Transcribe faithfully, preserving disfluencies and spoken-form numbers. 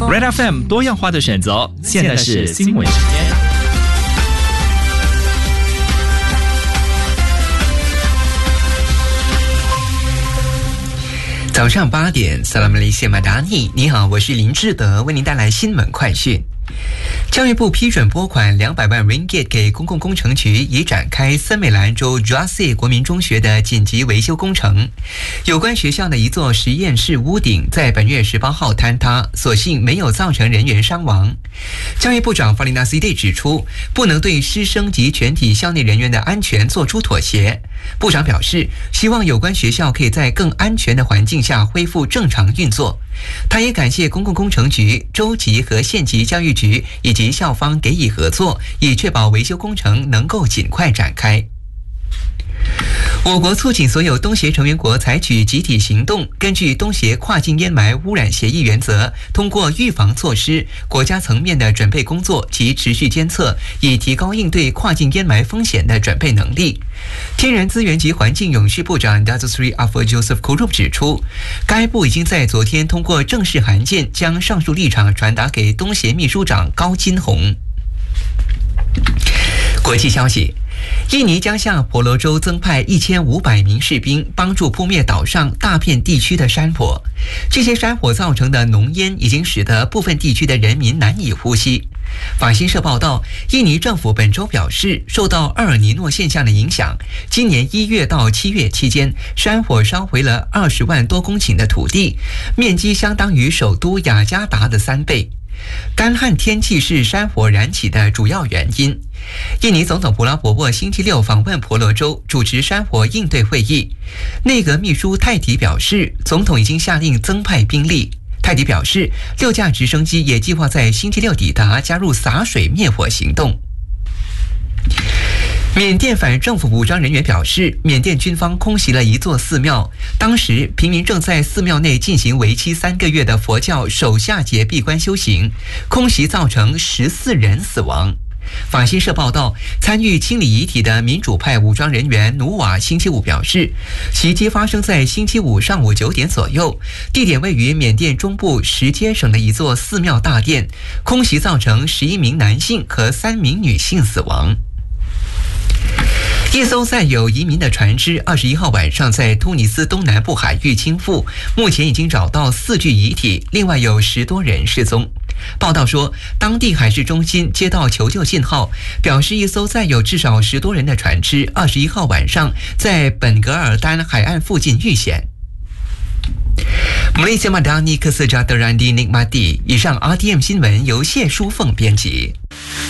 Red F M 多样化的选择，现在是新闻时间。 早上八点 Salam Malaysia Madani， 你好，我是林志德，为您带来新闻快讯。教育部批准拨款两百万 ringgit 给公共工程局，以展开森美兰州 Jasay 国民中学的紧急维修工程。有关学校的一座实验室屋顶在本月十八号坍塌，所幸没有造成人员伤亡。教育部长 Faliana Siddiq 指出，不能对师生及全体校内人员的安全做出妥协。部长表示，希望有关学校可以在更安全的环境下恢复正常运作。他也感谢公共工程局、州级和县级教育局以及校方给予合作，以确保维修工程能够尽快展开。我国促请所有东协成员国采取集体行动，根据东协跨境烟霾污染协议原则，通过预防措施、国家层面的准备工作及持续监测，以提高应对跨境烟霾风险的准备能力。天然资源及环境永续部长 Datuk Seri Afur Joseph Kurup 指出，该部已经在昨天通过正式函件将上述立场传达给东协秘书长高金洪。国际消息，印尼将向婆罗洲增派一千五百名士兵，帮助扑灭岛上大片地区的山火。这些山火造成的浓烟已经使得部分地区的人民难以呼吸。法新社报道，印尼政府本周表示，受到厄尔尼诺现象的影响，今年一月到七月期间，山火烧毁了二十万多公顷的土地，面积相当于首都雅加达的三倍。干旱天气是山火燃起的主要原因。印尼总统普拉博沃星期六访问婆罗洲，主持山火应对会议。内阁秘书泰迪表示，总统已经下令增派兵力。泰迪表示，六架直升机也计划在星期六抵达，加入洒水灭火行动。缅甸反政府武装人员表示，缅甸军方空袭了一座寺庙，当时平民正在寺庙内进行为期三个月的佛教首夏节闭关修行，空袭造成十四人死亡。法新社报道，参与清理遗体的民主派武装人员努瓦星期五表示，袭击发生在星期五上午九点左右，地点位于缅甸中部什阶省的一座寺庙大殿，空袭造成十一名男性和三名女性死亡。一艘载有移民的船只二十一号晚上在突尼斯东南部海域倾覆，目前已经找到四具遗体，另外有十多人失踪。报道说，当地海事中心接到求救信号，表示一艘载有至少十多人的船只二十一号晚上在本格尔丹海岸附近遇险。Malaysia Madani Kesejahtera Dinikmati。以上 R T M 新闻由谢淑凤编辑。